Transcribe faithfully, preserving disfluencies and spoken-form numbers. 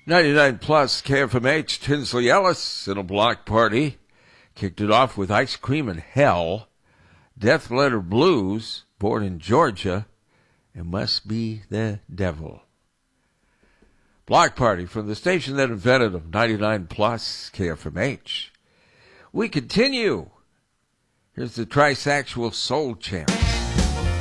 ninety-nine plus K F M H, Tinsley Ellis in a block party. Kicked it off with Ice Cream in Hell. Death Letter Blues, Born in Georgia. It Must Be the Devil. Block party from the station that invented them, ninety-nine plus K F M H. We continue. Here's the Trisexual Soul Champ.